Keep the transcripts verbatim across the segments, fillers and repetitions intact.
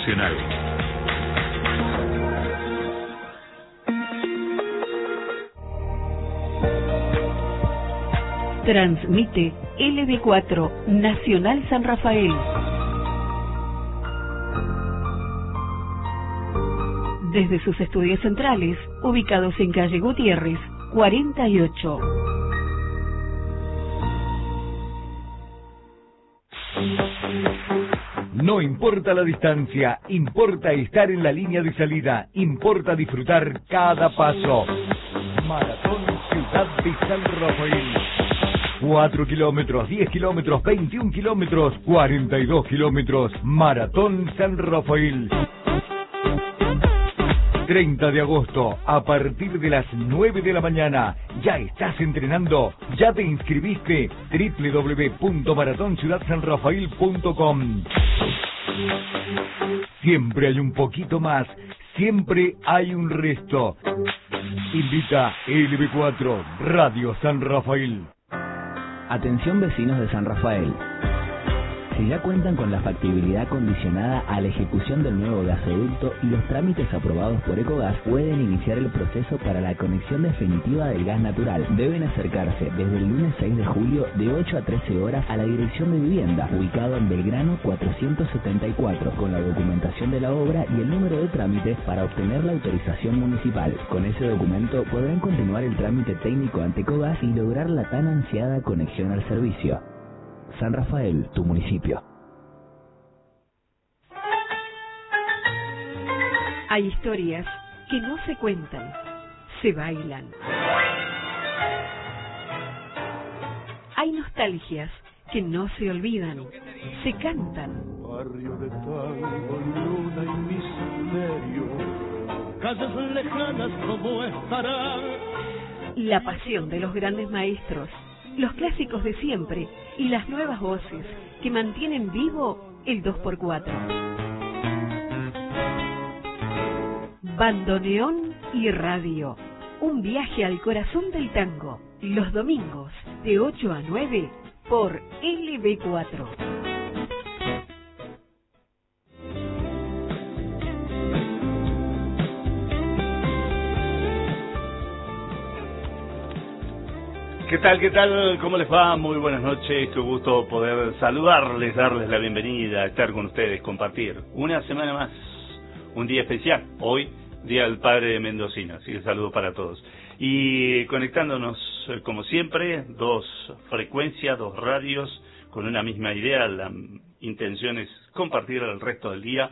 Nacional. Transmite L B cuatro Nacional San Rafael. Desde sus estudios centrales, ubicados en calle Gutiérrez, cuarenta y ocho. No importa la distancia, importa estar en la línea de salida, importa disfrutar cada paso. Maratón Ciudad de San Rafael. cuatro kilómetros, diez kilómetros, veintiún kilómetros, cuarenta y dos kilómetros. Maratón San Rafael. treinta de agosto, a partir de las nueve de la mañana. ¿Ya estás entrenando? ¿Ya te inscribiste? doble u doble u doble u punto maratón ciudad san rafael punto com. Siempre hay un poquito más, siempre hay un resto. Invita L B cuatro, Radio San Rafael. Atención vecinos de San Rafael. Si ya cuentan con la factibilidad condicionada a la ejecución del nuevo gasoducto y los trámites aprobados por Ecogas, pueden iniciar el proceso para la conexión definitiva del gas natural. Deben acercarse desde el lunes seis de julio de ocho a trece horas a la Dirección de Vivienda, ubicado en Belgrano cuatrocientos setenta y cuatro, con la documentación de la obra y el número de trámite para obtener la autorización municipal. Con ese documento podrán continuar el trámite técnico ante Ecogas y lograr la tan ansiada conexión al servicio. San Rafael, tu municipio. Hay historias que no se cuentan, se bailan. Hay nostalgias que no se olvidan, se cantan. Barrio de tango, luna y misterio, calles lejanas como estarán. La pasión de los grandes maestros, los clásicos de siempre y las nuevas voces que mantienen vivo el dos por cuatro. Bandoneón y radio, un viaje al corazón del tango, los domingos de ocho a nueve por L B cuatro. ¿Qué tal? ¿Qué tal? ¿Cómo les va? Muy buenas noches. Qué gusto poder saludarles, darles la bienvenida, estar con ustedes, compartir una semana más, un día especial. Hoy, Día del Padre de Mendocino. Así que saludo para todos. Y conectándonos, como siempre, dos frecuencias, dos radios, con una misma idea. La intención es compartir el resto del día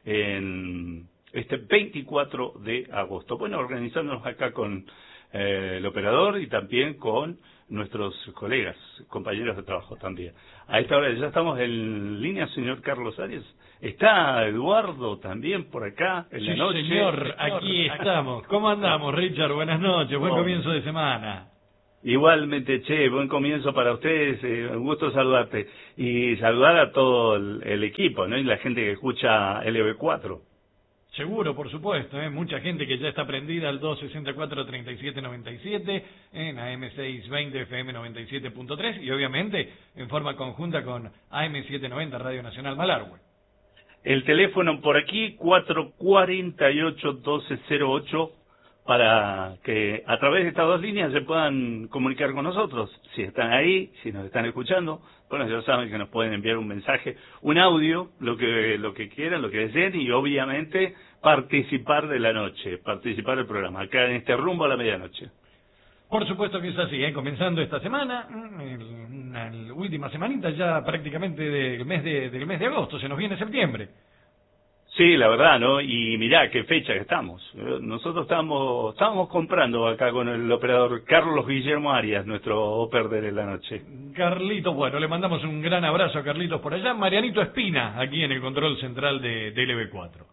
en este veinticuatro de agosto. Bueno, organizándonos acá con eh, el operador y también con nuestros colegas, compañeros de trabajo también. A esta hora ya estamos en línea, señor Carlos Arias. Está Eduardo también por acá en sí, la noche. Señor, aquí estamos. ¿Cómo andamos, Richard? Buenas noches, buen comienzo de semana. Igualmente, che, buen comienzo para ustedes, eh, un gusto saludarte. Y saludar a todo el, el equipo, ¿no? Y la gente que escucha L B cuatro. Seguro, por supuesto, ¿eh? Mucha gente que ya está prendida al dos sesenta y cuatro, treinta y siete noventa y siete en A M seiscientos veinte F M noventa y siete punto tres y obviamente en forma conjunta con A M setecientos noventa Radio Nacional Malargüe. El teléfono por aquí, cuatro cuatro ocho, doce cero ocho, para que a través de estas dos líneas se puedan comunicar con nosotros. Si están ahí, si nos están escuchando, bueno, ya saben que nos pueden enviar un mensaje, un audio, lo que lo que quieran, lo que deseen, y obviamente participar de la noche, participar del programa, acá en este rumbo a la medianoche. Por supuesto que es así, ¿eh? Comenzando esta semana, la última semanita ya prácticamente del mes de, del mes de agosto, se nos viene septiembre. Sí, la verdad, ¿no? Y mirá qué fecha que estamos. Nosotros estamos estábamos comprando acá con el operador Carlos Guillermo Arias, nuestro oper de la noche. Carlitos, bueno, le mandamos un gran abrazo a Carlitos por allá. Marianito Espina, aquí en el control central de, de L B cuatro.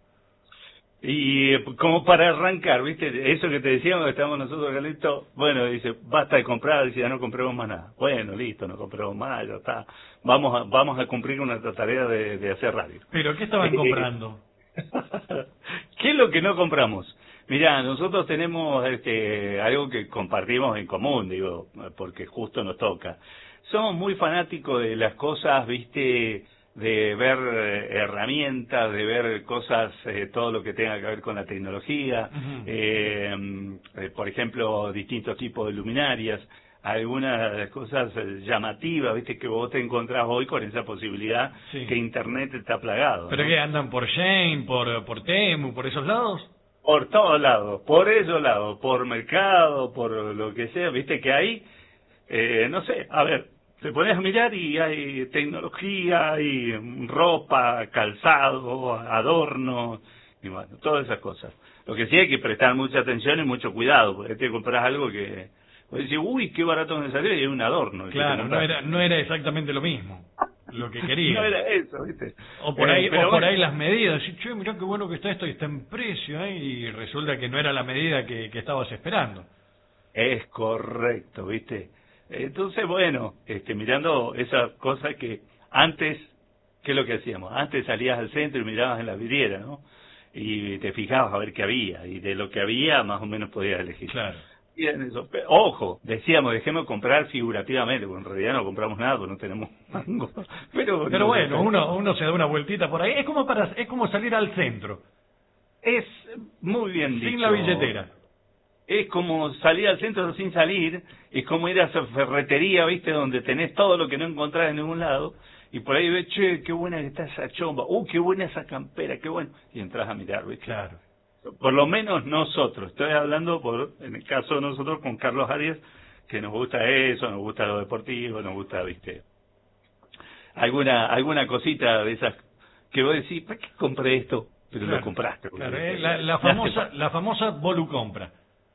Y como para arrancar, ¿viste? Eso que te decíamos que estamos nosotros, Carlitos, bueno, dice, basta de comprar, dice, ya no compremos más nada. Bueno, listo, no compremos más, ya está. Vamos a, vamos a cumplir una tarea de, de hacer radio. ¿Pero qué estaban comprando? ¿Qué es lo que no compramos? Mirá, nosotros tenemos este, algo que compartimos en común, digo, porque justo nos toca. Somos muy fanáticos de las cosas, viste, de ver eh, herramientas, de ver cosas, eh, todo lo que tenga que ver con la tecnología, uh-huh. eh, eh, por ejemplo, distintos tipos de luminarias, algunas cosas llamativas, viste, que vos te encontrás hoy con esa posibilidad, sí. que Internet está plagado. ¿Pero ¿no? qué, andan por Shein, por, por Temu, por esos lados? Por todos lados, por esos lados, por mercado, por lo que sea, viste que hay, eh, no sé, a ver, te pones a mirar y hay tecnología, hay ropa, calzado, adornos, y bueno, todas esas cosas. Lo que sí hay que prestar mucha atención y mucho cuidado, porque te compras algo que, vos decís, uy, qué barato me salió, y es un adorno. Claro, no era, no era exactamente lo mismo. Lo que quería. No era eso, ¿viste? O por ahí, eh, o por bueno. ahí las medidas. Y, che, mirá qué bueno que está esto y está en precio, ¿eh? Y resulta que no era la medida que, que estabas esperando. Es correcto, ¿viste? Entonces, bueno, este, mirando esas cosas que antes, ¿qué es lo que hacíamos? Antes salías al centro y mirabas en la vidriera, ¿no? Y te fijabas a ver qué había. Y de lo que había, más o menos podías elegir. Claro. Bien, eso. Pero, ojo, decíamos, dejemos comprar figurativamente, porque en realidad no compramos nada, porque no tenemos mango. Pero, pero no, bueno, uno uno se da una vueltita por ahí. Es como para es como salir al centro. Es muy bien dicho. Sin la billetera. Es como salir al centro sin salir, es como ir a esa ferretería, ¿viste? Donde tenés todo lo que no encontrás en ningún lado, y por ahí ves, che, qué buena que está esa chomba, uh, qué buena esa campera, qué bueno, y entras a mirar, ¿viste? Claro. Por lo menos nosotros, estoy hablando por, en el caso de nosotros con Carlos Arias, que nos gusta eso, nos gusta lo deportivo, nos gusta, viste, alguna alguna cosita de esas que vos decís, ¿para qué compré esto? Pero claro, lo compraste. Claro, eh, la, la famosa la famosa volucompra.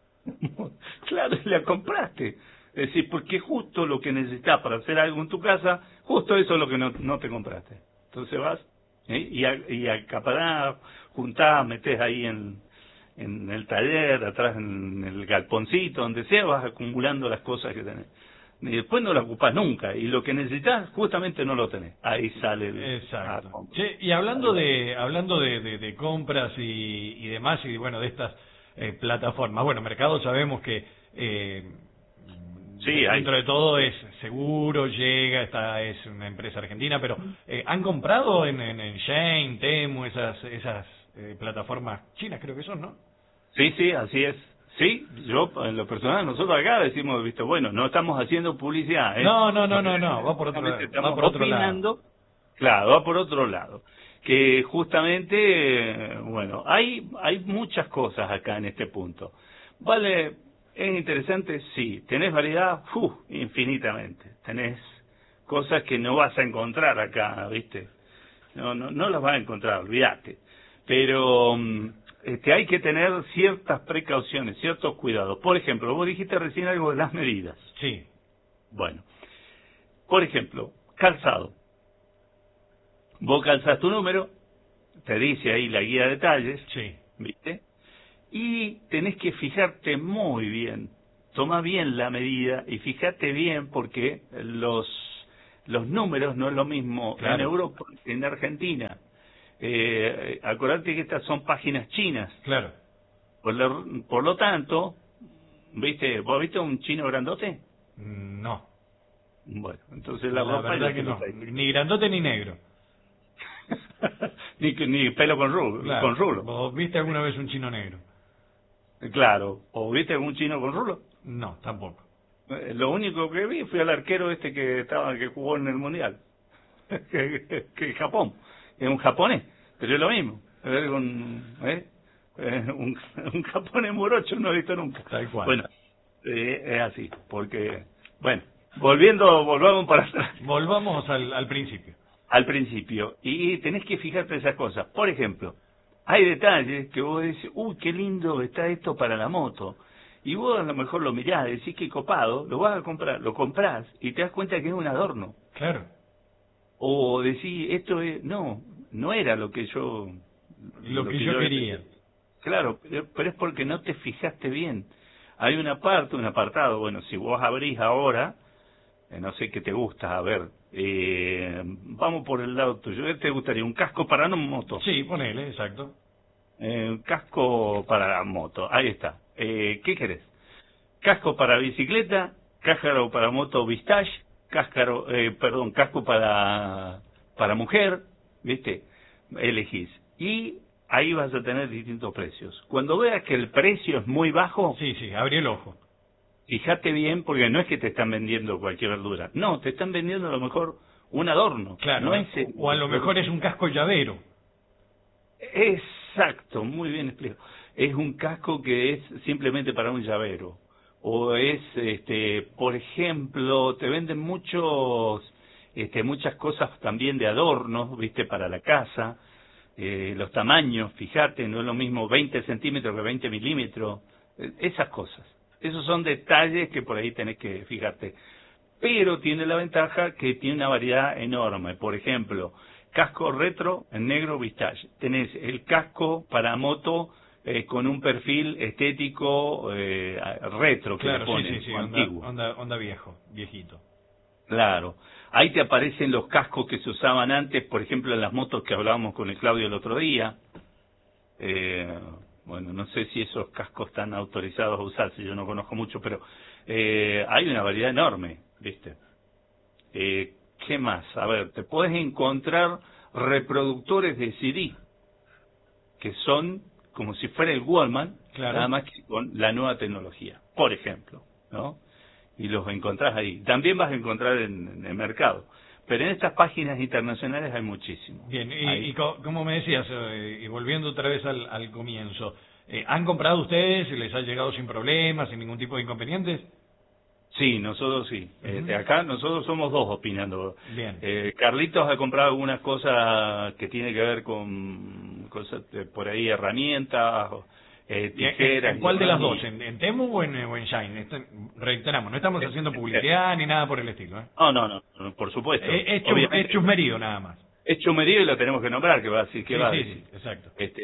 Claro, la compraste. Es decir, porque justo lo que necesitas para hacer algo en tu casa, justo eso es lo que no, no te compraste. Entonces vas ¿eh? y, a, y acaparás, juntás, metés ahí en, en el taller, atrás en el galponcito, donde sea, vas acumulando las cosas que tenés. Y después no las ocupás nunca, y lo que necesitas justamente no lo tenés. Ahí sale el... Exacto. Che, y hablando de hablando de, de, de compras y, y demás, y bueno, de estas eh, plataformas, bueno, Mercado sabemos que eh, sí, dentro hay... de todo es seguro, llega, esta es una empresa argentina, pero eh, ¿han comprado en, en, en Shein, Temu, esas esas eh, plataformas chinas creo que son, no? Sí, sí, así es. Sí, yo en lo personal, nosotros acá decimos, viste, bueno, no estamos haciendo publicidad, ¿eh? No, no, no, no, no, va por otro, estamos va por otro opinando, lado. Claro, va por otro lado. Que justamente, bueno, hay hay muchas cosas acá en este punto. Vale, es interesante, sí. ¿Tenés variedad? ¡Uf! Infinitamente. Tenés cosas que no vas a encontrar acá, ¿viste? No, no, no las vas a encontrar, olvídate. Pero... Este, hay que tener ciertas precauciones, ciertos cuidados. Por ejemplo, vos dijiste recién algo de las medidas. Sí. Bueno, por ejemplo, calzado. Vos calzás tu número, te dice ahí la guía de talles, sí. ¿viste? Y tenés que fijarte muy bien, toma bien la medida y fíjate bien porque los, los números no es lo mismo claro. en Europa que en Argentina. Eh, acordate que estas son páginas chinas. Claro. Por lo, por lo tanto, ¿viste? ¿Vos viste un chino grandote? No. Bueno, entonces la, la ropa verdad que no. Ni grandote ni negro. ni, ni pelo con rulo, claro. con rulo. ¿Vos viste alguna vez un chino negro? Claro. ¿O viste algún chino con rulo? No, tampoco. Eh, lo único que vi fue al arquero este que estaba que jugó en el mundial. que, que, que Japón. Es un japonés, pero es lo mismo. Un, ¿eh? un, un japonés morocho no he visto nunca. Tal cual. Bueno, eh, es así, porque, bueno, volviendo, volvamos para atrás. Volvamos al, al principio. Al principio. Y tenés que fijarte esas cosas. Por ejemplo, hay detalles que vos decís, uy, qué lindo está esto para la moto. Y vos a lo mejor lo mirás, decís que copado, lo vas a comprar, lo comprás y te das cuenta que es un adorno. Claro. O decir, esto es, no, no era lo que yo... Lo, lo que, que yo, yo quería. Claro, pero, pero es porque no te fijaste bien. Hay una parte, un apartado, bueno, si vos abrís ahora, eh, no sé qué te gusta, a ver, eh, vamos por el lado tuyo. ¿Qué te gustaría? ¿Un casco para una moto? Sí, ponele, exacto. Eh, un casco para moto, ahí está. Eh, ¿Qué querés? ¿Casco para bicicleta? ¿Casco para moto Vistage? Cáscaro, eh, perdón, casco para para mujer, ¿viste? Elegís. Y ahí vas a tener distintos precios. Cuando veas que el precio es muy bajo... Sí, sí, abrí el ojo. Fíjate bien, porque no es que te están vendiendo cualquier verdura. No, te están vendiendo a lo mejor un adorno. Claro, no es el, o a lo mejor es un casco llavero. Exacto, muy bien explicado. Es un casco que es simplemente para un llavero. O es, este, por ejemplo, te venden muchos, este, muchas cosas también de adornos, viste, para la casa. Eh, los tamaños, fíjate, no es lo mismo veinte centímetros que veinte milímetros. Eh, esas cosas. Esos son detalles que por ahí tenés que fijarte. Pero tiene la ventaja que tiene una variedad enorme. Por ejemplo, casco retro en negro vintage. Tenés el casco para moto eh, con un perfil estético eh, retro que claro, le ponen, sí, sí, sí, antiguo. Onda, onda, onda viejo, viejito. Claro. Ahí te aparecen los cascos que se usaban antes, por ejemplo, en las motos que hablábamos con el Claudio el otro día. Eh, bueno, no sé si esos cascos están autorizados a usarse, yo no conozco mucho, pero eh, hay una variedad enorme, ¿viste? Eh, ¿Qué más? A ver, te puedes encontrar reproductores de C D, que son como si fuera el Walkman, claro. Nada más que con la nueva tecnología, por ejemplo, ¿no? Y los encontrás ahí. También vas a encontrar en, en el mercado. Pero en estas páginas internacionales hay muchísimo. Bien, y, y co como me decías, eh, y volviendo otra vez al, al comienzo, eh, ¿han comprado ustedes? ¿Les ha llegado sin problemas, sin ningún tipo de inconvenientes? Sí, nosotros sí. Uh-huh. eh, acá nosotros somos dos opinando. Bien. Eh, Carlitos ha comprado algunas cosas que tiene que ver con cosas de, por ahí, herramientas, eh, tijeras. ¿En, en cuál de las dos? ¿En, en Temu o en, o en Shine? Esto, reiteramos, no estamos haciendo publicidad ni nada por el estilo, ¿eh? No, no, no, por supuesto. Es, es, chus, es chusmerío nada más. Es chusmerío y lo tenemos que nombrar, que va a decir, que sí, va sí, a decir. Sí, exacto. Este,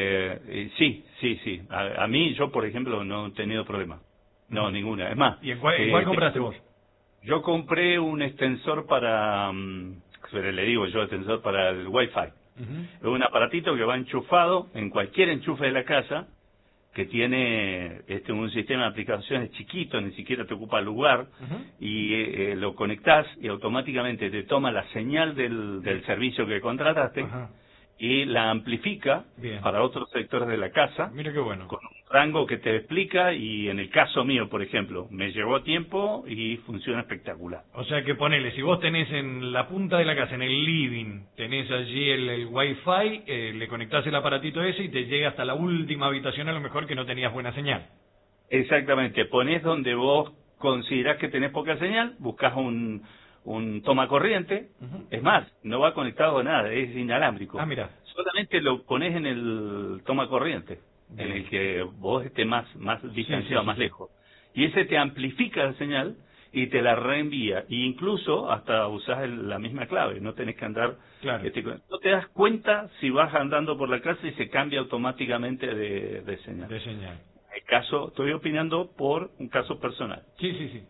eh, sí, sí, sí. A, a mí, yo, por ejemplo, no he tenido problema. No, ninguna. Es más. ¿Y en cuál, eh, en cuál compraste vos? Yo compré un extensor para, um, le digo yo, extensor para el Wi-Fi. Uh-huh. Es un aparatito que va enchufado en cualquier enchufe de la casa, que tiene este un sistema de aplicaciones chiquito, ni siquiera te ocupa lugar, uh-huh. y eh, lo conectás y automáticamente te toma la señal del, del servicio que contrataste, uh-huh. y la amplifica Bien. Para otros sectores de la casa. Mira qué bueno. Con un rango que te explica, y en el caso mío, por ejemplo, me llevó tiempo y funciona espectacular. O sea que ponele, si vos tenés en la punta de la casa, en el living, tenés allí el, el Wi-Fi, eh, le conectás el aparatito ese y te llega hasta la última habitación, a lo mejor que no tenías buena señal. Exactamente, ponés donde vos considerás que tenés poca señal, buscás un... un toma corriente, uh-huh. es más, no va conectado a nada, es inalámbrico. Ah, mira. Solamente lo pones en el toma corriente, Bien. En el que vos estés más, más distanciado, sí, sí, más sí. lejos. Y ese te amplifica la señal y te la reenvía. E incluso hasta usás el, la misma clave, no tenés que andar... Claro. Este, no te das cuenta si vas andando por la casa y se cambia automáticamente de, de señal. De señal. El caso, estoy opinando por un caso personal. Sí, sí, sí.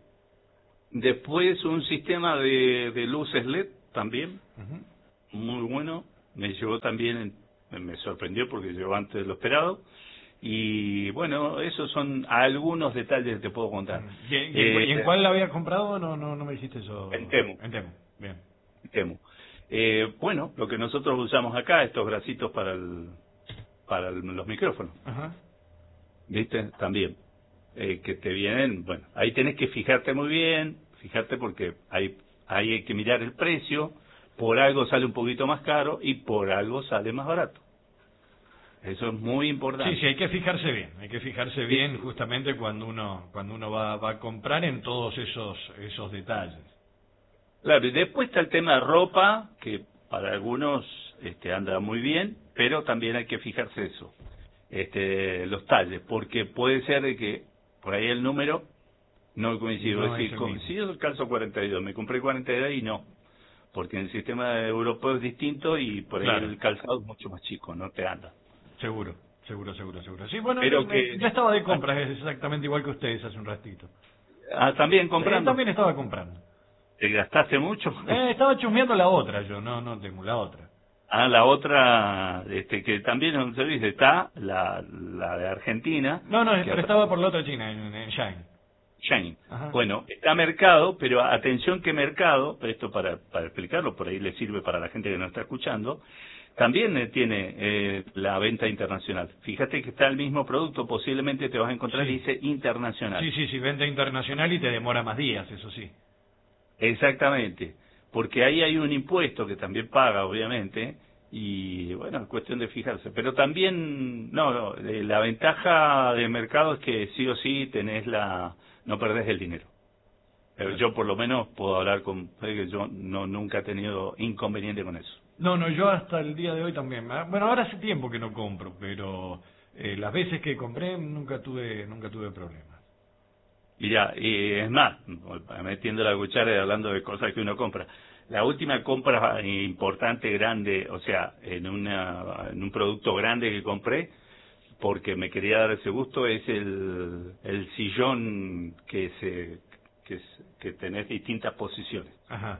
Después un sistema de, de luces L E D también, uh-huh. muy bueno, me llevó también, me sorprendió porque llegó antes de lo esperado, y bueno, esos son algunos detalles que te puedo contar. ¿Y, y, eh, ¿y en cuál la habías comprado? No, no, no me dijiste eso. En Temu. En Temu, bien. En Temu. Eh, bueno, lo que nosotros usamos acá, estos bracitos para el, para el, los micrófonos, uh-huh. ¿viste? También. Eh, que te vienen, bueno, ahí tenés que fijarte muy bien, fijarte porque hay, ahí hay que mirar el precio, por algo sale un poquito más caro y por algo sale más barato. Eso es muy importante. Sí, sí, hay que fijarse bien, hay que fijarse bien justamente cuando uno cuando uno va, va a comprar en todos esos esos detalles. Claro, y después está el tema de ropa, que para algunos este, anda muy bien, pero también hay que fijarse eso, este, los talles, porque puede ser de que por ahí el número no coincido. No es decir, coincido el calzo cuarenta y dos, me compré cuarenta y dos y no, porque en el sistema europeo es distinto y por ahí claro. el calzado es mucho más chico, no te anda. Seguro, seguro, seguro, seguro. Sí, bueno, Pero yo, que... yo estaba de compras, es exactamente igual que ustedes hace un ratito. Ah, ¿también comprando? Sí, también estaba comprando. ¿Te gastaste mucho? Eh, estaba chusmeando la otra yo, no, no tengo la otra. Ah, la otra, este, que también en un servicio está, la, la de Argentina. No, no, pero que... estaba por la otra China, en, en Shine. Shein. Ajá. Bueno, está Mercado, pero atención que Mercado, esto para, para explicarlo, por ahí le sirve para la gente que nos está escuchando, también eh, tiene eh, la venta internacional. Fíjate que está el mismo producto, posiblemente te vas a encontrar Sí. y dice internacional. Sí, sí, sí, venta internacional y te demora más días, eso sí. Exactamente, porque ahí hay un impuesto que también paga, obviamente, y bueno, es cuestión de fijarse. Pero también, no, no, eh, la ventaja de Mercado es que sí o sí tenés la, no perdés el dinero. Pero yo por lo menos puedo hablar con, que yo no nunca he tenido inconveniente con eso. No, no, yo hasta el día de hoy también. Bueno, ahora hace tiempo que no compro, pero eh, las veces que compré nunca tuve nunca tuve problemas. Mira, y es más, metiendo la cuchara y hablando de cosas que uno compra. La última compra importante, grande, o sea, en, una, en un producto grande que compré, porque me quería dar ese gusto, es el, el sillón que se que, que tenés distintas posiciones. Ajá.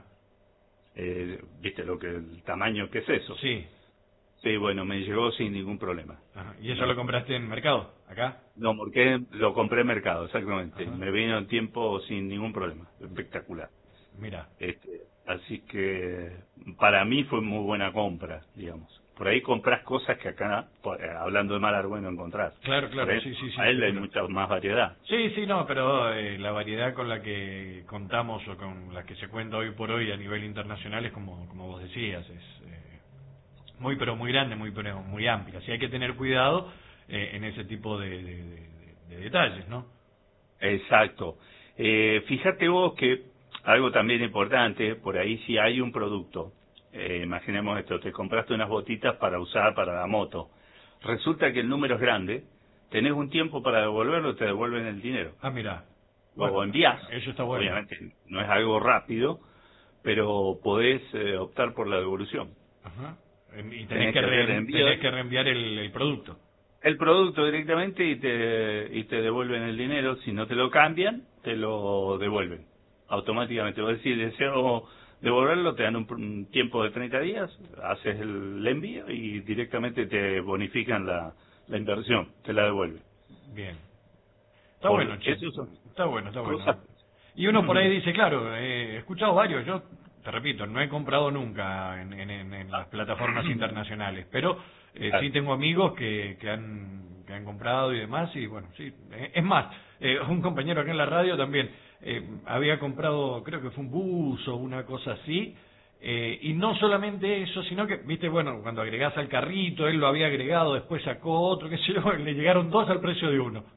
Eh, ¿Viste lo que el tamaño que es eso? Sí. Sí, bueno, me llegó sin ningún problema. Ajá. ¿Y eso lo compraste en Mercado, acá? No, porque lo compré en Mercado, exactamente. Ajá. Me vino en tiempo sin ningún problema. Espectacular. Mira. Este, así que para mí fue muy buena compra, digamos. Por ahí compras cosas que acá, por, eh, hablando de Malar, bueno, encontrás. Claro, claro, Ahí, sí, sí, sí. a él hay seguro. mucha más variedad. Sí, sí, no, pero eh, la variedad con la que contamos o con la que se cuenta hoy por hoy a nivel internacional es como, como vos decías, es eh, muy pero muy grande, muy pero muy amplia. Así hay que tener cuidado eh, en ese tipo de, de, de, de detalles, ¿no? Exacto. Eh, fíjate vos que algo también importante, por ahí si hay un producto, eh, imaginemos esto, te compraste unas botitas para usar para la moto, resulta que el número es grande, tenés un tiempo para devolverlo, te devuelven el dinero. Ah, mira. Lo Bueno, envías. eso está bueno. Obviamente no es algo rápido, pero podés eh, optar por la devolución. Ajá. Y tenés, Tenés que, que re- reenvío. tenés que reenviar el, el producto. El producto directamente y te, y te devuelven el dinero. Si no te lo cambian, te lo devuelven automáticamente. Vos decís, deseo devolverlo, te dan un, un tiempo de treinta días, haces el envío y directamente te bonifican la, la inversión, te la devuelven. Bien. Está Por- bueno, che. eso son Está bueno, está bueno. cosas- Y uno por ahí dice, claro, eh, he escuchado varios, yo te repito, no he comprado nunca en, en, en- en las plataformas internacionales, pero eh, Claro. sí tengo amigos que, que, han, que han comprado y demás, y bueno, sí. Eh, es más, eh, un compañero acá en la radio también eh, había comprado, creo que fue un bus o una cosa así, eh, y no solamente eso, sino que, viste, bueno, cuando agregás al carrito, él lo había agregado, después sacó otro, qué sé yo, le llegaron dos al precio de uno.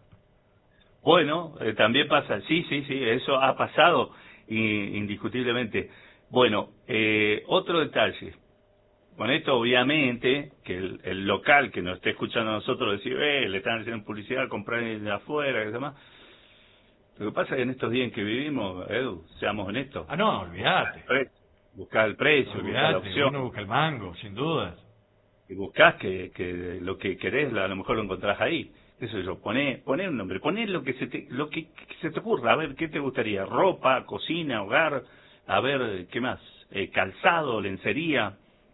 Bueno, eh, también pasa, sí, sí, sí, eso ha pasado i- indiscutiblemente. Bueno, eh, otro detalle. Con esto, obviamente, que el, el local que nos esté escuchando a nosotros decir, eh, le están haciendo publicidad, comprar de afuera, y demás. Lo que pasa es que en estos días en que vivimos, Edu, seamos honestos. Ah, no, olvídate. Buscar el precio, buscar la Olvídate, opción. uno busca el mango, sin dudas. Y buscás que, que lo que querés, a lo mejor lo encontrás ahí. Eso yo, poné, poné un nombre, poné lo que se te, lo que, que se te ocurra, a ver, ¿qué te gustaría? Ropa, cocina, hogar, a ver, ¿qué más? Eh, calzado, lencería,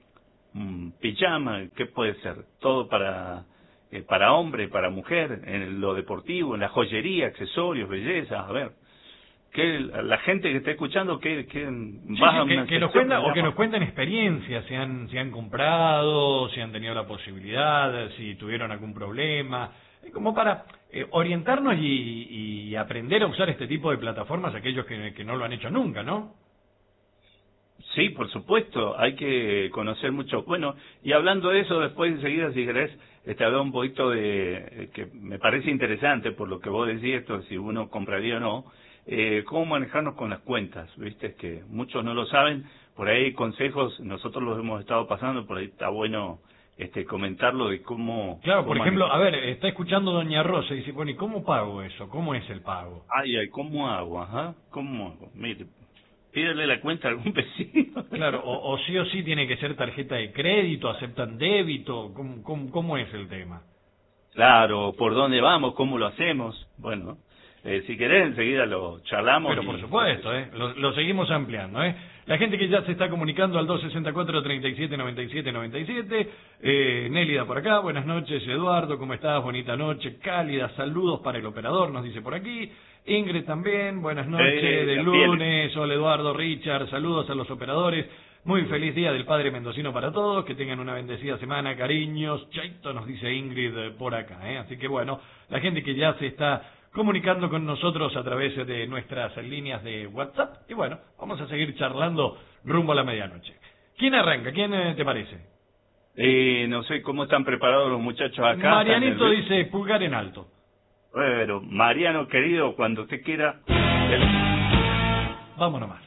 mm, pijama, ¿qué puede ser? Todo para, eh, para hombre, para mujer, en lo deportivo, en la joyería, accesorios, belleza, a ver. Que la gente que está escuchando, que, que Sí, baja sí, que, una que nos sección cuenta, que o que llama- nos cuenten experiencias, si han, si han comprado, si han tenido la posibilidad, si tuvieron algún problema, eh, como para eh, orientarnos y, y aprender a usar este tipo de plataformas aquellos que, que no lo han hecho nunca, ¿no? Sí, por supuesto, hay que conocer mucho. Bueno, y hablando de eso, después enseguida, si querés, te hablo un poquito de, eh, que me parece interesante por lo que vos decís, esto, si uno compraría o no, eh, cómo manejarnos con las cuentas, viste, que muchos no lo saben, por ahí hay consejos, nosotros los hemos estado pasando, por ahí está bueno este comentarlo de cómo... Claro, por cómo ejemplo, manejar. a ver, está escuchando Doña Rosa y dice, bueno, ¿y cómo pago eso? ¿Cómo es el pago? Ay, ay, ¿cómo hago? Ajá, ¿cómo hago? Mire, pídele la cuenta a algún vecino. Claro, o, o sí o sí tiene que ser tarjeta de crédito, aceptan débito, ¿cómo, cómo, cómo es el tema? Claro, ¿por dónde vamos? ¿Cómo lo hacemos? Bueno, eh, si querés enseguida lo charlamos. Pero y- por supuesto, ¿eh? lo, lo seguimos ampliando. ¿eh? La gente que ya se está comunicando al dos sesenta y cuatro, treinta y siete, noventa y siete, noventa y siete. Eh, Nélida por acá, buenas noches. Eduardo, ¿cómo estás? Bonita noche, cálida. Saludos para el operador, nos dice por aquí. Ingrid también, buenas noches Eh, de también. lunes. Hola Eduardo, Richard, saludos a los operadores. Muy feliz día del Padre Mendocino para todos, que tengan una bendecida semana, cariños. Chaito, nos dice Ingrid eh, por acá, ¿eh? Así que bueno, la gente que ya se está comunicando con nosotros a través de nuestras líneas de WhatsApp. Y bueno, vamos a seguir charlando rumbo a la medianoche. ¿Quién arranca? ¿Quién eh, te parece? Eh, no sé cómo están preparados los muchachos acá. Marianito dice pulgar en alto. Bueno, Mariano querido, cuando usted quiera. Vámonos más.